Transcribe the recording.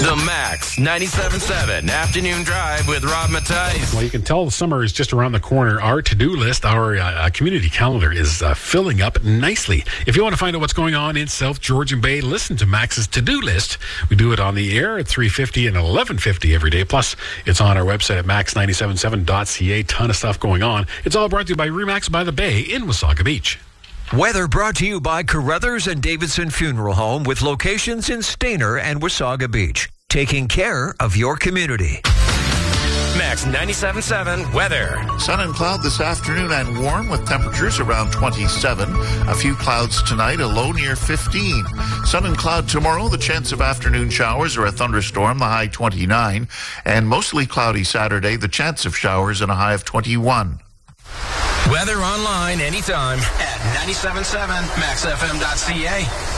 The Max 97.7 Afternoon Drive with Rob Matthijs. Well, you can tell summer is just around the corner. Our to-do list, our community calendar is filling up nicely. If you want to find out what's going on in South Georgian Bay, listen to Max's to-do list. We do it on the air at 3:50 and 11:50 every day. Plus, it's on our website at max977.ca. Ton of stuff going on. It's all brought to you by Remax by the Bay in Wasaga Beach. Weather brought to you by Carruthers and Davidson Funeral Home with locations in Stayner and Wasaga Beach. Taking care of your community. Max 97.7 weather. Sun and cloud this afternoon and warm with temperatures around 27. A few clouds tonight, a low near 15. Sun and cloud tomorrow, the chance of afternoon showers or a thunderstorm, the high 29. And mostly cloudy Saturday, the chance of showers and a high of 21. Weather online anytime at 97.7maxfm.ca.